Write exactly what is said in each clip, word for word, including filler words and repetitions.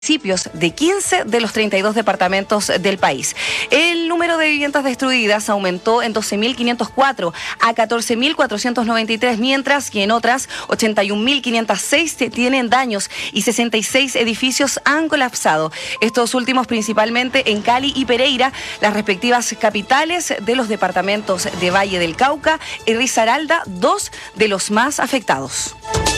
municipios de quince de los treinta y dos departamentos del país. El número de viviendas destruidas aumentó en doce mil quinientos cuatro a catorce mil cuatrocientos noventa y tres, mientras que en otras ochenta y un mil quinientos seis tienen daños y sesenta y seis edificios han colapsado. Estos últimos principalmente en Cali y Pereira, las respectivas capitales de los departamentos de Valle del Cauca y Risaralda, dos de los más afectados.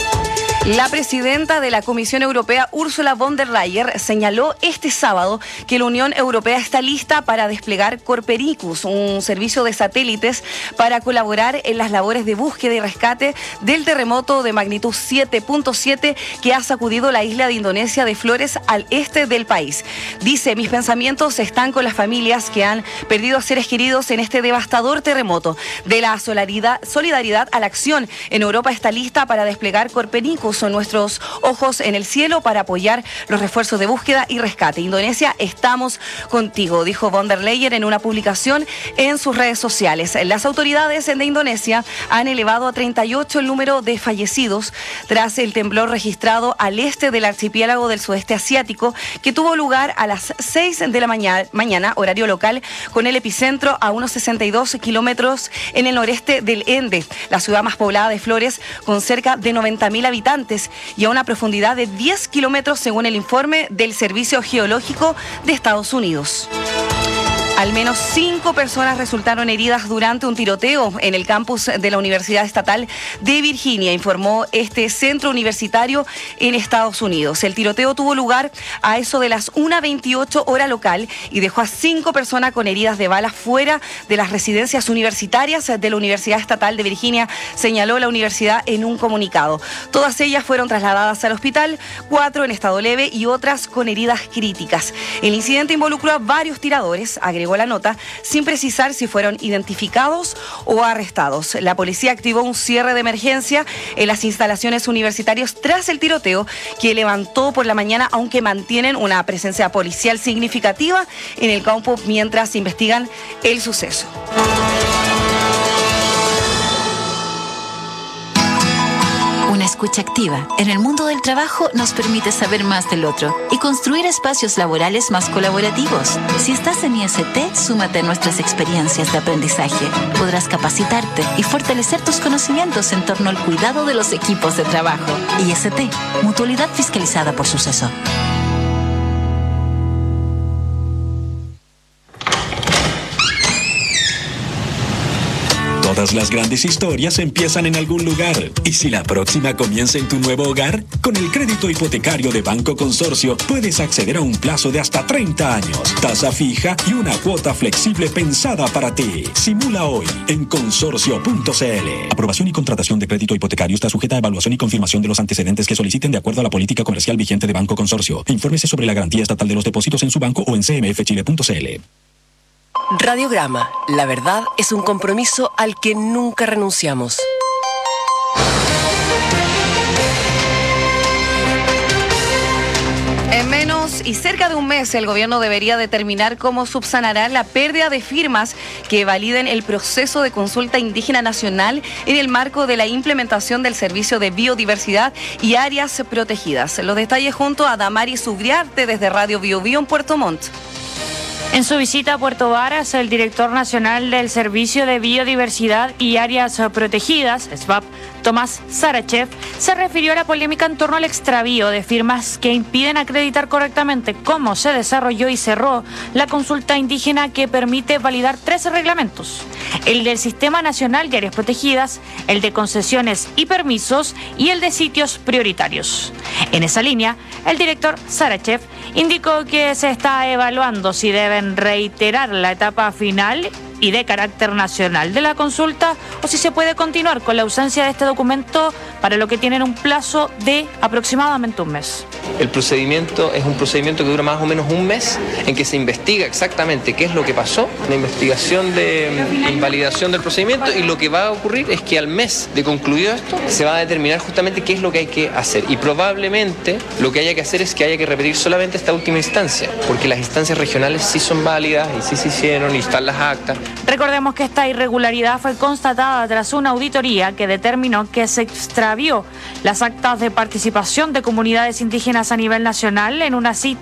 La presidenta de la Comisión Europea, Ursula von der Leyen, señaló este sábado que la Unión Europea está lista para desplegar Copernicus, un servicio de satélites para colaborar en las labores de búsqueda y rescate del terremoto de magnitud siete punto siete que ha sacudido la isla de Indonesia de Flores al este del país. Dice, mis pensamientos están con las familias que han perdido a seres queridos en este devastador terremoto. De la solidaridad, solidaridad a la acción, en Europa está lista para desplegar Copernicus. Son nuestros ojos en el cielo para apoyar los refuerzos de búsqueda y rescate. Indonesia, estamos contigo, dijo von der Leyen en una publicación en sus redes sociales. Las autoridades de Indonesia han elevado a treinta y ocho el número de fallecidos tras el temblor registrado al este del archipiélago del sudeste asiático, que tuvo lugar a las seis de la mañana, mañana horario local, con el epicentro a unos sesenta y dos kilómetros en el noreste del Ende, la ciudad más poblada de Flores, con cerca de noventa mil habitantes y a una profundidad de diez kilómetros según el informe del Servicio Geológico de Estados Unidos. Al menos cinco personas resultaron heridas durante un tiroteo en el campus de la Universidad Estatal de Virginia, informó este centro universitario en Estados Unidos. El tiroteo tuvo lugar a eso de las una veintiocho hora local y dejó a cinco personas con heridas de balas fuera de las residencias universitarias de la Universidad Estatal de Virginia, señaló la universidad en un comunicado. Todas ellas fueron trasladadas al hospital, cuatro en estado leve y otras con heridas críticas. El incidente involucró a varios tiradores, agregó la nota, sin precisar si fueron identificados o arrestados. La policía activó un cierre de emergencia en las instalaciones universitarias tras el tiroteo que levantó por la mañana, aunque mantienen una presencia policial significativa en el campo mientras investigan el suceso. Una escucha activa en el mundo del trabajo nos permite saber más del otro y construir espacios laborales más colaborativos. Si estás en I S T, súmate a nuestras experiencias de aprendizaje. Podrás capacitarte y fortalecer tus conocimientos en torno al cuidado de los equipos de trabajo. I S T, mutualidad fiscalizada por Suceso. Todas las grandes historias empiezan en algún lugar. ¿Y si la próxima comienza en tu nuevo hogar? Con el crédito hipotecario de Banco Consorcio puedes acceder a un plazo de hasta treinta años, tasa fija y una cuota flexible pensada para ti. Simula hoy en consorcio punto c l. Aprobación y contratación de crédito hipotecario está sujeta a evaluación y confirmación de los antecedentes que soliciten de acuerdo a la política comercial vigente de Banco Consorcio. Infórmese sobre la garantía estatal de los depósitos en su banco o en c m f chile punto c l. Radiograma, la verdad es un compromiso al que nunca renunciamos. En menos y cerca de un mes, el gobierno debería determinar cómo subsanará la pérdida de firmas que validen el proceso de consulta indígena nacional en el marco de la implementación del Servicio de Biodiversidad y Áreas Protegidas. Los detalles junto a Damaris Ugriarte desde Radio Bio Bio en Puerto Montt. En su visita a Puerto Varas, el director nacional del Servicio de Biodiversidad y Áreas Protegidas, S B A P, Tomás Sarachev, se refirió a la polémica en torno al extravío de firmas que impiden acreditar correctamente cómo se desarrolló y cerró la consulta indígena que permite validar tres reglamentos: el del Sistema Nacional de Áreas Protegidas, el de concesiones y permisos y el de sitios prioritarios. En esa línea, el director Sarachev indicó que se está evaluando si deben reiterar la etapa final y de carácter nacional de la consulta o si se puede continuar con la ausencia de este documento, para lo que tienen un plazo de aproximadamente un mes. El procedimiento es un procedimiento que dura más o menos un mes, en que se investiga exactamente qué es lo que pasó, una investigación de invalidación del procedimiento, y lo que va a ocurrir es que al mes de concluido esto se va a determinar justamente qué es lo que hay que hacer, y probablemente lo que haya que hacer es que haya que repetir solamente esta última instancia, porque las instancias regionales sí son válidas y sí se hicieron y están las actas. Recordemos que esta irregularidad fue constatada tras una auditoría que determinó que se extravió extravió las actas de participación de comunidades indígenas a nivel nacional en una cita